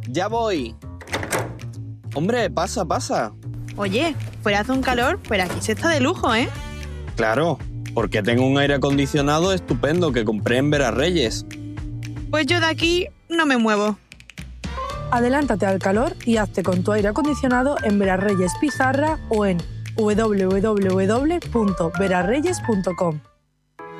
Ya voy. Hombre, pasa. Oye, fuera hace un calor, pero aquí se está de lujo, ¿eh? Claro, porque tengo un aire acondicionado estupendo que compré en Verarreyes. Pues yo de aquí no me muevo. Adelántate al calor y hazte con tu aire acondicionado en Verarreyes Pizarra o en www.verarreyes.com.